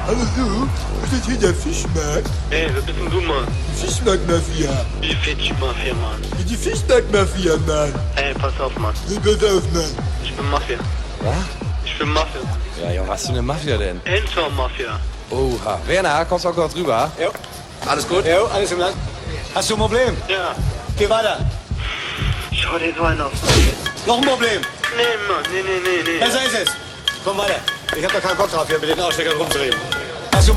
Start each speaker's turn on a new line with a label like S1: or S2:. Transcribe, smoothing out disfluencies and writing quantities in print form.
S1: Hallo du, ist das hier der Fischmarkt?
S2: Ey, wer bist denn du, Mann?
S1: Die Fischmarkt-Mafia.
S2: Die Fischmafia, Mann.
S1: Die Fischmarkt-Mafia, Mann.
S2: Ey, pass auf, Mann.
S1: Pass auf, Mann.
S2: Ich bin Mafia.
S3: Was?
S2: Ich bin Mafia.
S3: Ja, Junge, was für eine Mafia denn?
S2: Endtor-Mafia.
S3: Oha. Werner, kommst du auch kurz rüber?
S4: Jo.
S3: Alles gut?
S4: Jo, alles im Land. Hast du ein Problem?
S2: Ja.
S4: Geh weiter.
S2: Schau dir so einen auf.
S4: Noch ein Problem?
S2: Nee, Mann. Nee.
S4: Besser ist es. Komm weiter. Ich hab da keinen Bock drauf, hier mit den Aussteckern rumzureden.